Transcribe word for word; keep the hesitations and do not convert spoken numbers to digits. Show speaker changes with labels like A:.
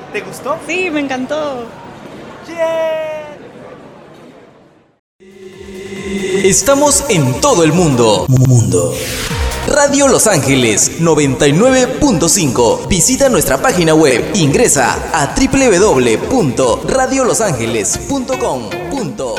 A: ¿Te gustó?
B: Sí, me encantó.
A: ¡Yeah!
C: Estamos en todo el mundo. Mundo. Radio Los Ángeles noventa y nueve punto cinco. Visita nuestra página web. Ingresa a doble u doble u doble u punto radio los ángeles punto com punto